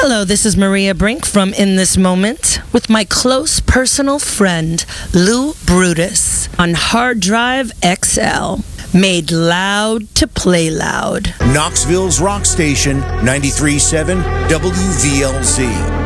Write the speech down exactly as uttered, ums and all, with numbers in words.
Hello, this is Maria Brink from In This Moment with my close personal friend, Lou Brutus, on Hard Drive X L. Made loud to play loud. Knoxville's rock station, ninety-three point seven W V L Z.